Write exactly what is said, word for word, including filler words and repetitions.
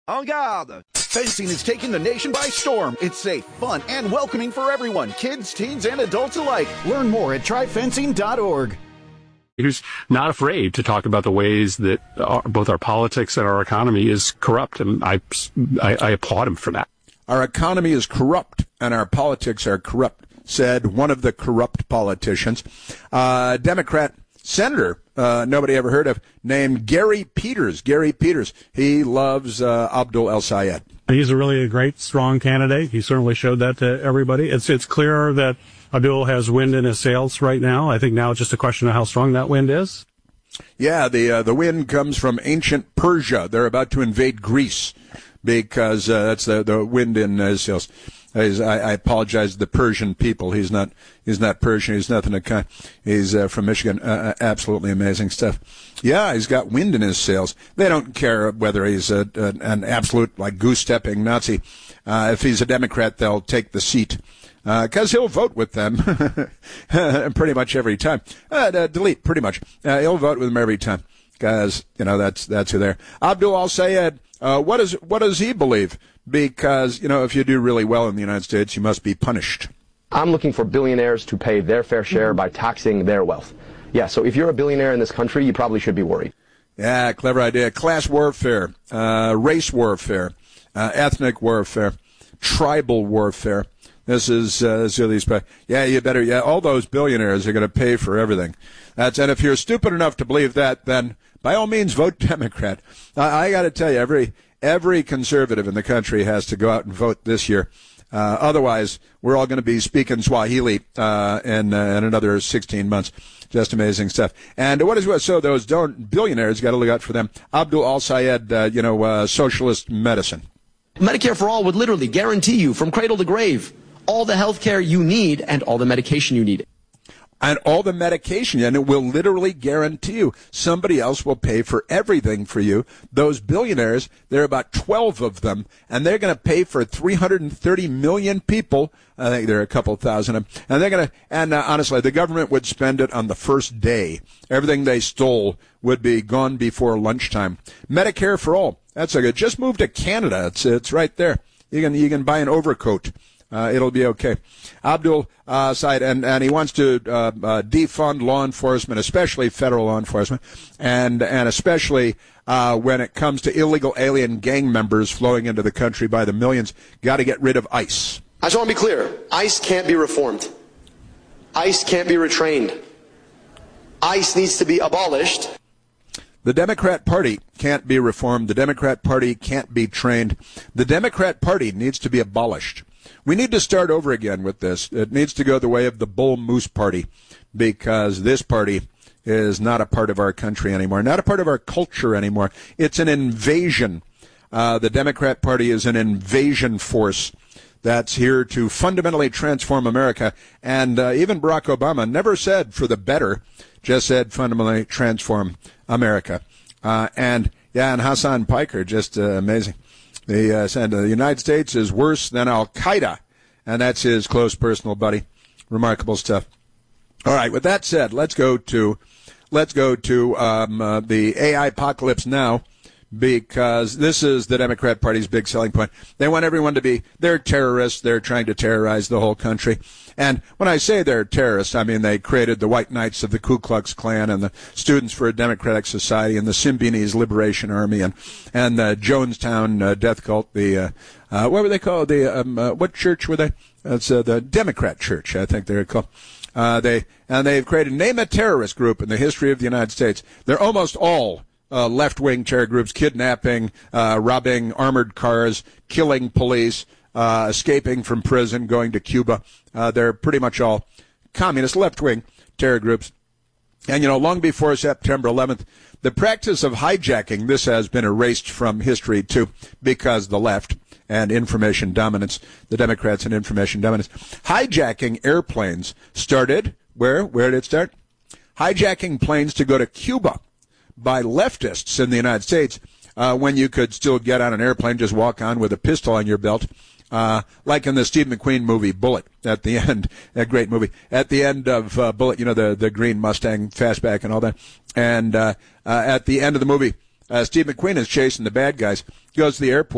En garde! Fencing is taking the nation by storm. It's safe, fun, and welcoming for everyone, kids, teens, and adults alike. Learn more at try fencing dot org. Who's not afraid to talk about the ways that our, both our politics and our economy is corrupt, and I, I, I applaud him for that. Our economy is corrupt, and our politics are corrupt, said one of the corrupt politicians. Uh, Democrat senator, uh, nobody ever heard of, named Gary Peters. Gary Peters. He loves uh, Abdul El-Sayed. He's a really a great, strong candidate. He certainly showed that to everybody. It's it's clear that Abdul has wind in his sails right now. I think now it's just a question of how strong that wind is. Yeah, the uh, the wind comes from ancient Persia. They're about to invade Greece because uh, that's the, the wind in his sails. I, I apologize to the Persian people. He's not he's not Persian. He's nothing to kind. He's uh, from Michigan. Uh, absolutely amazing stuff. Yeah, he's got wind in his sails. They don't care whether he's a, a, an absolute like goose-stepping Nazi. Uh, if he's a Democrat, they'll take the seat because uh, he'll vote with them pretty much every time. Uh, delete pretty much. Uh, he'll vote with them every time because you know that's that's who they're. Abdul El-Sayed. Uh, what is what does he believe? Because, you know, if you do really well in the United States, you must be punished. I'm looking for billionaires to pay their fair share by taxing their wealth. Yeah, so if you're a billionaire in this country, you probably should be worried. Yeah, clever idea. Class warfare, uh, race warfare, uh, ethnic warfare, tribal warfare. This is, uh, this is these, yeah, you better, yeah, all those billionaires are going to pay for everything. That's, and if you're stupid enough to believe that, then by all means vote Democrat. I, I got to tell you, every, every conservative in the country has to go out and vote this year. Uh, otherwise, we're all going to be speaking Swahili, uh, in, uh, in another sixteen months. Just amazing stuff. And what is what? So those don't billionaires got to look out for them. Abdul El-Sayed, uh, you know, uh, socialist medicine. Medicare for All would literally guarantee you from cradle to grave all the health care you need and all the medication you need. And all the medication, and it will literally guarantee you somebody else will pay for everything for you. Those billionaires, there are about twelve of them, and they're going to pay for three hundred thirty million people. I think there are a couple thousand of them. And they're going to, and uh, honestly, the government would spend it on the first day. Everything they stole would be gone before lunchtime. Medicare for All. That's a good. Just move to Canada. It's, it's right there. You can, you can buy an overcoat. Uh, it'll be okay. Abdul uh, Said, and, and he wants to uh, uh, defund law enforcement, especially federal law enforcement, and and especially uh, when it comes to illegal alien gang members flowing into the country by the millions. Got to get rid of ICE. I just want to be clear. ICE can't be reformed. ICE can't be retrained. ICE needs to be abolished. The Democrat Party can't be reformed. The Democrat Party can't be trained. The Democrat Party needs to be abolished. We need to start over again with this. It needs to go the way of the Bull Moose Party because this party is not a part of our country anymore, not a part of our culture anymore. It's an invasion. Uh, the Democrat Party is an invasion force that's here to fundamentally transform America. And uh, even Barack Obama never said for the better, just said fundamentally transform America. Uh, and, yeah, and Hassan Piker, just uh, amazing. The, uh, said the United States is worse than Al-Qaeda, and that's his close personal buddy. Remarkable stuff. All right, with that said, let's go to let's go to um, uh, the A I apocalypse now, because this is the Democrat Party's big selling point. They want everyone to be, they're terrorists. They're trying to terrorize the whole country. And when I say they're terrorists, I mean they created the White Knights of the Ku Klux Klan and the Students for a Democratic Society and the Symbionese Liberation Army and and the Jonestown uh, death cult. The uh, uh, what were they called? The um, uh, what church were they? That's uh, the Democrat Church, I think they're called. Uh, they and they've created name a terrorist group in the history of the United States. They're almost all uh, left-wing terror groups, kidnapping, uh, robbing armored cars, killing police. Uh, escaping from prison, going to Cuba. Uh, they're pretty much all communist left-wing terror groups. And, you know, long before September eleventh, the practice of hijacking, this has been erased from history, too, because the left and information dominance, the Democrats and information dominance. Hijacking airplanes started, where? Where did it start? Hijacking planes to go to Cuba by leftists in the United States uh, when you could still get on an airplane, just walk on with a pistol on your belt. Uh, like in the Steve McQueen movie, Bullet, at the end, that great movie, at the end of uh, Bullet, you know, the, the green Mustang fastback and all that. And uh, uh, at the end of the movie, uh, Steve McQueen is chasing the bad guys. He goes to the airport.